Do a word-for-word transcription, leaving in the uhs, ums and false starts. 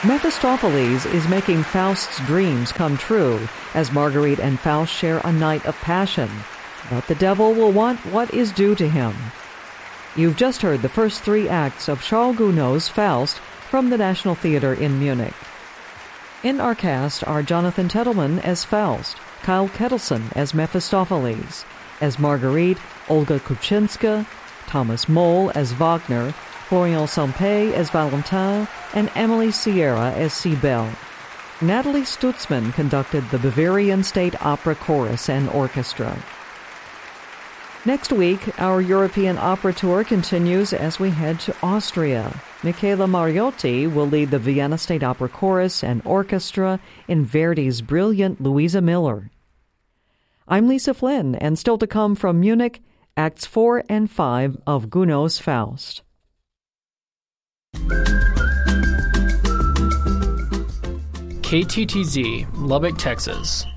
Mephistopheles is making Faust's dreams come true as Marguerite and Faust share a night of passion. But the devil will want what is due to him. You've just heard the first three acts of Charles Gounod's Faust from the National Theatre in Munich. In our cast are Jonathan Tettleman as Faust, Kyle Kettleson as Mephistopheles, as Marguerite, Olga Kupczynska, Thomas Moll as Wagner, Florian Sampé as Valentin, and Emily Sierra as Cybele. Natalie Stutzman conducted the Bavarian State Opera Chorus and Orchestra. Next week, our European opera tour continues as we head to Austria. Michela Mariotti will lead the Vienna State Opera Chorus and Orchestra in Verdi's brilliant Louisa Miller. I'm Lisa Flynn, and still to come from Munich, Acts four and five of Gounod's Faust. K T T Z, Lubbock, Texas.